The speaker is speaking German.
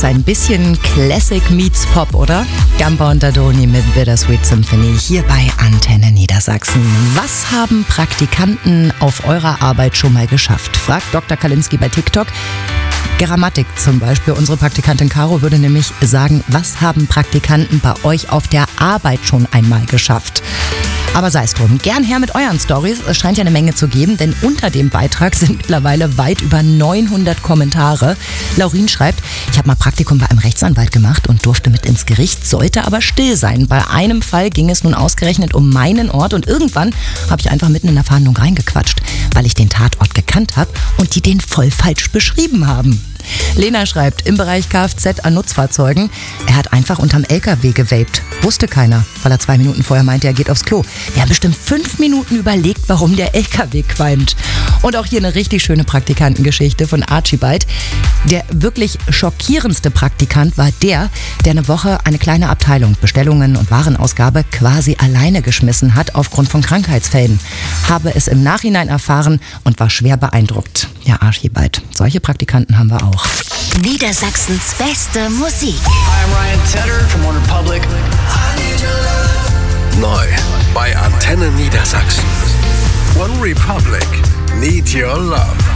ist ein bisschen Classic meets Pop, oder? Gamba und Dadoni mit Bittersweet Symphony hier bei Antenne Niedersachsen. Was haben Praktikanten auf eurer Arbeit schon mal geschafft? Fragt Dr. Kalinski bei TikTok. Grammatik zum Beispiel. Unsere Praktikantin Caro würde nämlich sagen, was haben Praktikanten bei euch auf der Arbeit schon einmal geschafft? Aber sei es drum, gern her mit euren Stories. Es scheint ja eine Menge zu geben, denn unter dem Beitrag sind mittlerweile weit über 900 Kommentare. Laurin schreibt, ich habe mal Praktikum bei einem Rechtsanwalt gemacht und durfte mit ins Gericht, sollte aber still sein. Bei einem Fall ging es nun ausgerechnet um meinen Ort und irgendwann habe ich einfach mitten in der Verhandlung reingequatscht, weil ich den Tatort gekannt habe und die den voll falsch beschrieben haben. Lena schreibt, im Bereich Kfz an Nutzfahrzeugen, er hat einfach unterm LKW gewaped. Wusste keiner, weil er 2 Minuten vorher meinte, er geht aufs Klo. Wir haben bestimmt 5 Minuten überlegt, warum der LKW qualmt. Und auch hier eine richtig schöne Praktikantengeschichte von Archibald. Der wirklich schockierendste Praktikant war der eine Woche eine kleine Abteilung Bestellungen und Warenausgabe quasi alleine geschmissen hat aufgrund von Krankheitsfällen. Habe es im Nachhinein erfahren und war schwer beeindruckt. Ja, Archibald. Solche Praktikanten haben wir auch. Niedersachsens beste Musik. Hi, I'm Ryan Tedder from OneRepublic. Neu bei Antenne Niedersachsen. OneRepublic. Need Your Love.